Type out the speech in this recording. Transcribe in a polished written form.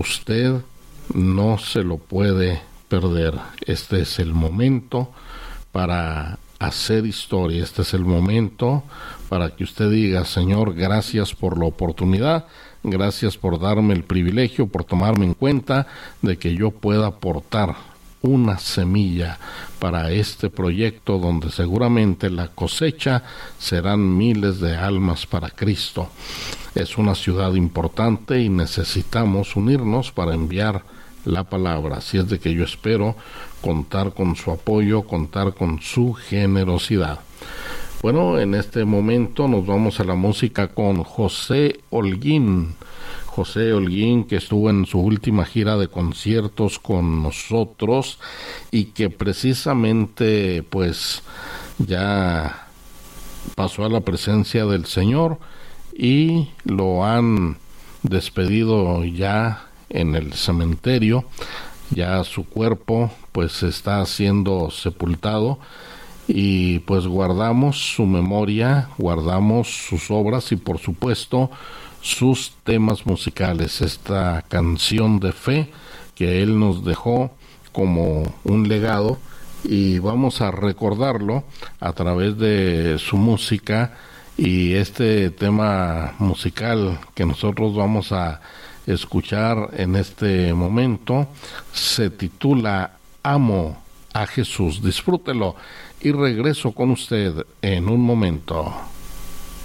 usted no se lo puede perder. Este es el momento para hacer historia. Este es el momento para que usted diga: Señor, gracias por la oportunidad, gracias por darme el privilegio, por tomarme en cuenta de que yo pueda aportar una semilla para este proyecto donde seguramente la cosecha serán miles de almas para Cristo. Es una ciudad importante y necesitamos unirnos para enviar la palabra. Así es de que yo espero contar con su apoyo, contar con su generosidad. Bueno, en este momento nos vamos a la música con José Holguín. José Holguín, que estuvo en su última gira de conciertos con nosotros y que precisamente pues ya pasó a la presencia del Señor y lo han despedido ya en el cementerio. Ya su cuerpo pues está siendo sepultado y pues guardamos su memoria, guardamos sus obras y por supuesto sus temas musicales, esta canción de fe que él nos dejó como un legado, y vamos a recordarlo a través de su música. Y este tema musical que nosotros vamos a escuchar en este momento se titula Amo a Jesús. Disfrútelo y regreso con usted en un momento.